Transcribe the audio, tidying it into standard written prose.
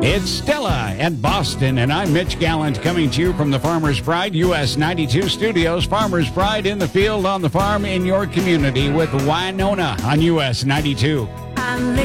It's Stella and Boston, and I'm Mitch Gallant coming to you from the Farmer's Pride US 92 studios. Farmer's Pride in the field, on the farm, in your community with Winona on US 92.